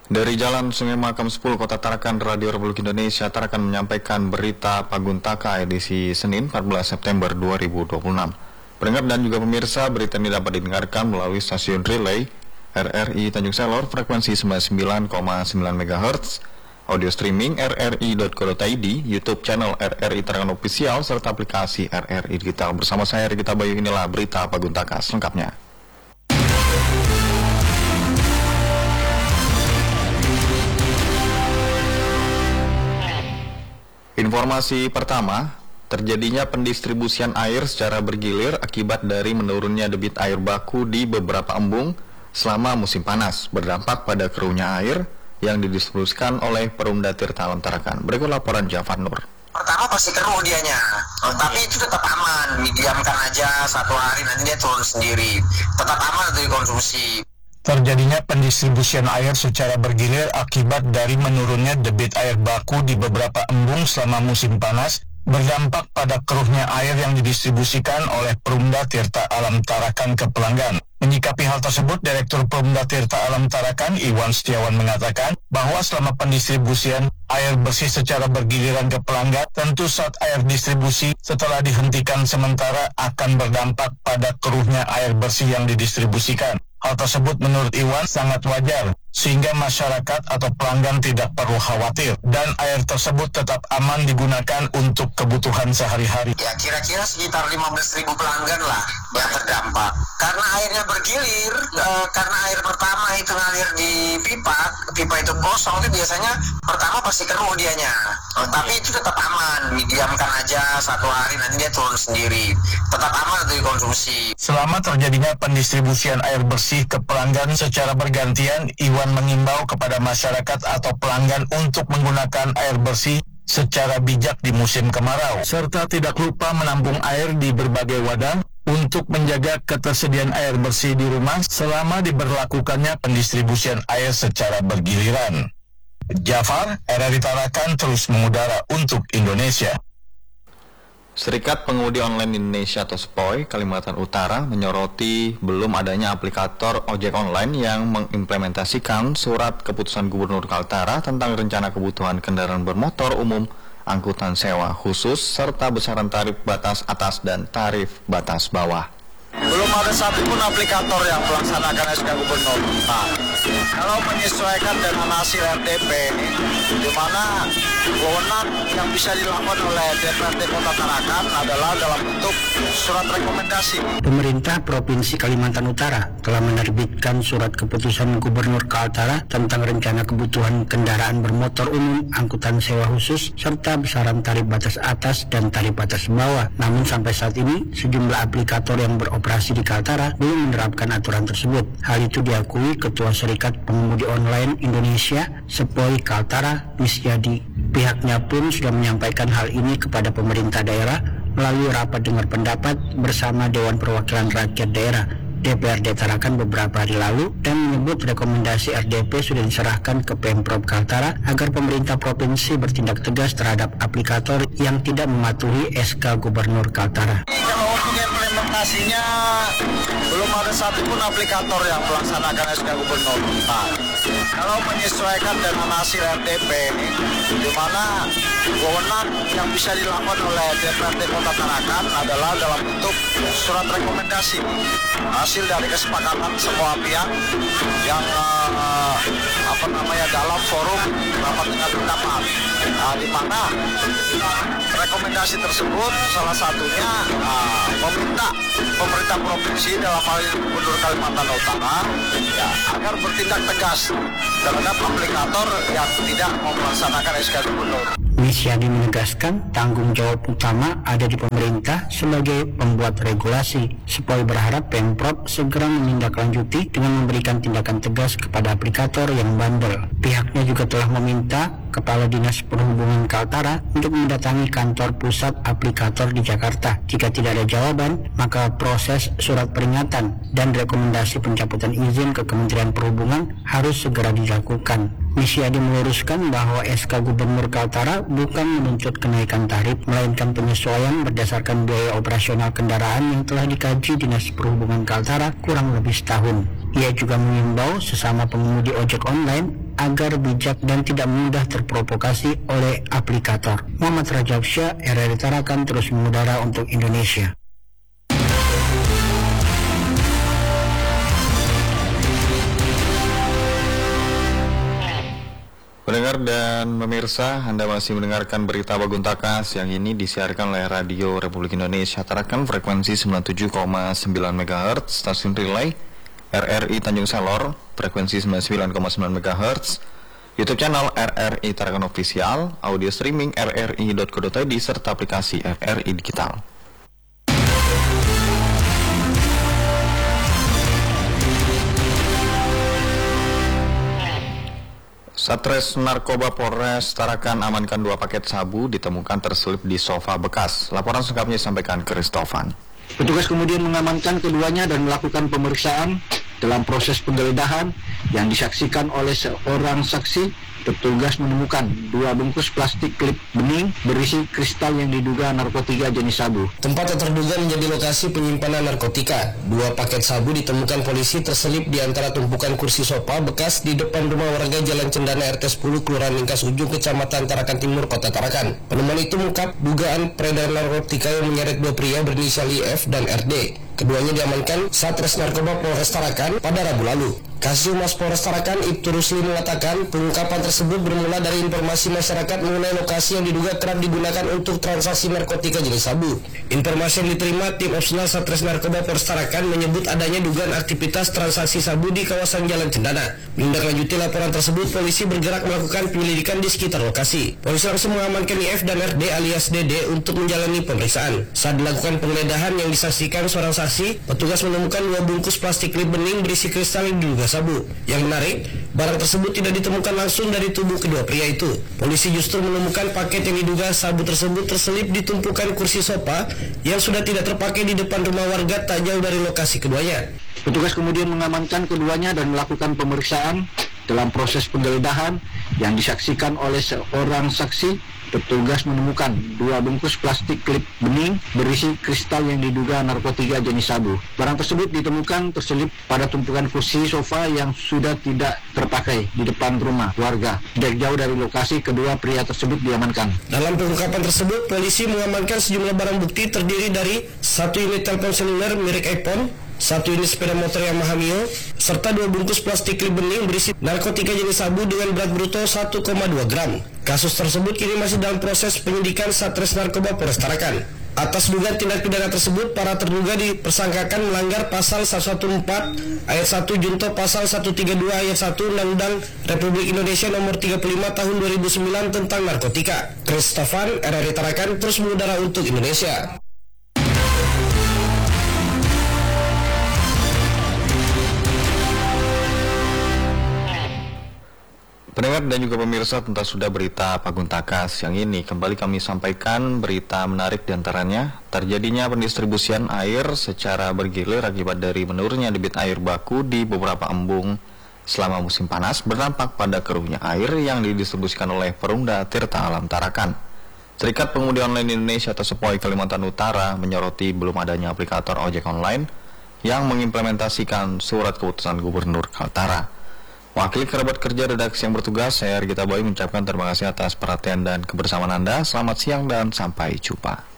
Dari Jalan Sungai Makam 10 Kota Tarakan, Radio Republik Indonesia Tarakan menyampaikan berita Paguntaka edisi Senin 14 September 2026. Pendengar dan juga pemirsa, berita ini dapat didengarkan melalui stasiun relay RRI Tanjung Selor frekuensi 99,9 MHz, audio streaming rri.co.id, YouTube channel RRI Tarakan Official, serta aplikasi RRI Digital. Bersama saya Rikita Bayu, inilah berita Paguntaka selengkapnya. Informasi pertama, terjadinya pendistribusian air secara bergilir akibat dari menurunnya debit air baku di beberapa embung selama musim panas, berdampak pada keruhnya air yang didistribusikan oleh Perumda Tirta Alam Tarakan. Berikut laporan Jafar Nur. Pertama pasti keruh dianya, tapi itu tetap aman, didiamkan aja 1 hari, nanti dia turun sendiri, tetap aman untuk dikonsumsi. Terjadinya pendistribusian air secara bergilir akibat dari menurunnya debit air baku di beberapa embung selama musim panas, berdampak pada keruhnya air yang didistribusikan oleh Perumda Tirta Alam Tarakan ke pelanggan. Menyikapi hal tersebut, Direktur Perumda Tirta Alam Tarakan, Iwan Setiawan, mengatakan bahwa selama pendistribusian air bersih secara bergiliran ke pelanggan, tentu saat air distribusi setelah dihentikan sementara akan berdampak pada keruhnya air bersih yang didistribusikan. Hal tersebut menurut Iwan sangat wajar, sehingga masyarakat atau pelanggan tidak perlu khawatir, dan air tersebut tetap aman digunakan untuk kebutuhan sehari-hari. Ya, kira-kira sekitar 15.000 pelanggan lah yang terdampak. Karena airnya bergilir, karena air pertama itu ngalir di pipa itu kosong, itu biasanya pertama pasti keruh dianya. Tapi itu tetap aman, didiamkan aja 1 hari, nanti dia turun sendiri. Tetap aman untuk dikonsumsi. Selama terjadinya pendistribusian air bersih ke pelanggan secara bergantian, Iwan mengimbau kepada masyarakat atau pelanggan untuk menggunakan air bersih secara bijak di musim kemarau, serta tidak lupa menampung air di berbagai wadah untuk menjaga ketersediaan air bersih di rumah selama diberlakukannya pendistribusian air secara bergiliran. Jafar, RRI Tarakan terus mengudara untuk Indonesia. Serikat Pengemudi Online Indonesia atau SPOI Kalimantan Utara menyoroti belum adanya aplikator ojek online yang mengimplementasikan surat keputusan Gubernur Kaltara tentang rencana kebutuhan kendaraan bermotor umum, angkutan sewa khusus, serta besaran tarif batas atas dan tarif batas bawah. Belum ada satupun aplikator yang melaksanakan SK Gubernur. Nah, kalau menyesuaikan dengan hasil RDP, di mana wewenang yang bisa dilakukan oleh DPRD Kota Tarakan adalah dalam bentuk surat rekomendasi. Pemerintah Provinsi Kalimantan Utara telah menerbitkan surat keputusan Gubernur Kaltara tentang rencana kebutuhan kendaraan bermotor umum, angkutan sewa khusus, serta besaran tarif batas atas dan tarif batas bawah. Namun sampai saat ini, sejumlah aplikator yang beroperasi di Kaltara belum menerapkan aturan tersebut. Hal itu diakui Ketua Serikat Pengemudi Online Indonesia, SPOI Kaltara, Misyadi. Pihaknya pun sudah menyampaikan hal ini kepada pemerintah daerah melalui rapat dengar pendapat bersama Dewan Perwakilan Rakyat Daerah DPRD Tarakan beberapa hari lalu, dan menyebut rekomendasi RDP sudah diserahkan ke Pemprov Kaltara agar pemerintah provinsi bertindak tegas terhadap aplikator yang tidak mematuhi SK Gubernur Kaltara. Kalau untuk implementasinya belum ada satupun aplikator yang melaksanakan SK Gubernur. Nah, kalau menyesuaikan dengan hasil RDP, di mana wewenang yang bisa dilakukan oleh DPRD Kota Tarakan adalah dalam bentuk surat rekomendasi hasil dari kesepakatan semua pihak yang dalam forum rapat dengar pendapat. Nah, di mana rekomendasi tersebut salah satunya meminta pemerintah provinsi dalam hal ini Gubernur Kalimantan Utara ya, agar bertindak tegas terhadap aplikator yang tidak melaksanakan SK Gubernur. Misyadi menegaskan tanggung jawab utama ada di pemerintah sebagai pembuat regulasi. SPOI berharap Pemprov segera menindaklanjuti dengan memberikan tindakan tegas kepada aplikator yang bandel. Pihaknya juga telah meminta Kepala Dinas Perhubungan Kaltara untuk mendatangi kantor pusat aplikator di Jakarta. Jika tidak ada jawaban, maka proses surat peringatan dan rekomendasi pencabutan izin ke Kementerian Perhubungan harus segera dilakukan. Misyadi meluruskan bahwa SK Gubernur Kaltara bukan menuntut kenaikan tarif, melainkan penyesuaian berdasarkan biaya operasional kendaraan yang telah dikaji Dinas Perhubungan Kaltara kurang lebih setahun. Ia juga mengimbau sesama pengemudi ojek online agar bijak dan tidak mudah terprovokasi oleh aplikator. Muhammad Rajab Syah, RRI Tarakan terus mengudara untuk Indonesia. Pendengar dan pemirsa, Anda masih mendengarkan berita Baguntaka. Siang ini disiarkan oleh Radio Republik Indonesia Tarakan frekuensi 97,9 MHz, stasiun relay RRI Tanjung Selor frekuensi 99,9 MHz, YouTube channel RRI Tarakan Official, audio streaming rri.co.id serta aplikasi RRI Digital. Satres Narkoba Polres Tarakan amankan 2 paket sabu ditemukan terselip di sofa bekas. Laporan selengkapnya disampaikan Kristofan. Petugas kemudian mengamankan keduanya dan melakukan pemeriksaan. Dalam proses penggeledahan yang disaksikan oleh seorang saksi, petugas menemukan 2 bungkus plastik klip bening berisi kristal yang diduga narkotika jenis sabu. Tempat yang terduga menjadi lokasi penyimpanan narkotika. 2 paket sabu ditemukan polisi terselip di antara tumpukan kursi sofa bekas di depan rumah warga Jalan Cendana RT 10 Kelurahan Lingkas Ujung, Kecamatan Tarakan Timur, Kota Tarakan. Penemuan itu mengungkap dugaan peredaran narkotika yang menyeret 2 pria berinisial IF dan RD. Keduanya diamankan Satres Narkoba Polres Tarakan pada Rabu lalu. Kasih Humas Polres Tarakan Ibtu Rusli mengatakan pengungkapan tersebut bermula dari informasi masyarakat mengenai lokasi yang diduga kerap digunakan untuk transaksi narkotika jenis sabu. Informasi yang diterima tim opsional Satres Narkoba Polres Tarakan menyebut adanya dugaan aktivitas transaksi sabu di kawasan Jalan Cendana. Menindaklanjuti laporan tersebut, polisi bergerak melakukan penyelidikan di sekitar lokasi. Polisi langsung mengamankan IF dan RD alias DD untuk menjalani pemeriksaan. Saat dilakukan penggeledahan yang disaksikan seorang saksi, petugas menemukan 2 bungkus plastik klip bening berisi kristal yang diduga sabu. Yang menarik, barang tersebut tidak ditemukan langsung dari tubuh kedua pria itu. Polisi justru menemukan paket yang diduga sabu tersebut terselip di tumpukan kursi sofa yang sudah tidak terpakai di depan rumah warga tak jauh dari lokasi keduanya. Petugas kemudian mengamankan keduanya dan melakukan pemeriksaan. Dalam proses penggeledahan yang disaksikan oleh seorang saksi, petugas menemukan 2 bungkus plastik klip bening berisi kristal yang diduga narkotika jenis sabu. Barang tersebut ditemukan terselip pada tumpukan kursi sofa yang sudah tidak terpakai di depan rumah warga. Tidak jauh dari lokasi, kedua pria tersebut diamankan. Dalam pengungkapan tersebut, polisi mengamankan sejumlah barang bukti terdiri dari 1 unit telepon seluler merek iPhone, 1 unit sepeda motor Yamaha Mio, serta 2 bungkus plastik klip bening berisi narkotika jenis sabu dengan berat bruto 1,2 gram. Kasus tersebut kini masih dalam proses penyidikan Satres Narkoba Polres Tarakan. Atas dugaan tindak pidana tersebut, para terduga dipersangkakan melanggar pasal 114 ayat 1 junto pasal 132 ayat 1 Undang-Undang Republik Indonesia nomor 35 tahun 2009 tentang narkotika. Kristofan, RRI Tarakan terus mengudara untuk Indonesia. Pendengar dan juga pemirsa, tuntas sudah berita Paguntaka siang ini. Kembali kami sampaikan berita menarik diantaranya terjadinya pendistribusian air secara bergilir akibat dari menurunnya debit air baku di beberapa embung selama musim panas berdampak pada keruhnya air yang didistribusikan oleh Perumda Tirta Alam Tarakan. Serikat Pengemudi Online Indonesia atau SEPOI Kalimantan Utara menyoroti belum adanya aplikator ojek online yang mengimplementasikan surat keputusan Gubernur Kaltara. Wakil kerabat kerja redaksi yang bertugas, saya Argita Boy mengucapkan terima kasih atas perhatian dan kebersamaan Anda. Selamat siang dan sampai jumpa.